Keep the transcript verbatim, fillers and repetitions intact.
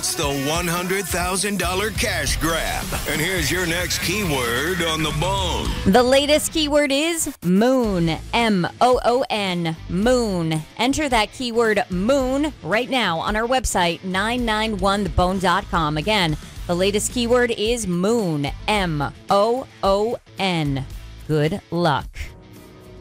It's the one hundred thousand dollars cash grab. And here's your next keyword on the bone. The latest keyword is moon. M O O N. Moon. Enter that keyword moon right now on our website, nine nine one the bone dot com. Again, the latest keyword is moon. M O O N. Good luck.